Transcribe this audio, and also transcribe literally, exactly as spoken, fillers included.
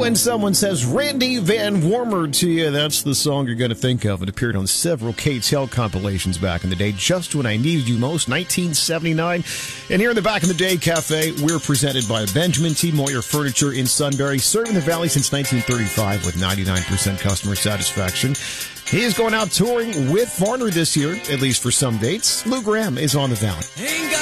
when someone says Randy Van Warmer to you, that's the song you're going to think of. It appeared on several K T L compilations back in the day, Just When I Needed You Most, nineteen seventy-nine. And here in the Back in the Day Cafe, we're presented by Benjamin T. Moyer Furniture in Sunbury, serving the Valley since nineteen thirty-five with ninety-nine percent customer satisfaction. He is going out touring with Varner this year, at least for some dates. Lou Gramm is on the Valley. Ain't got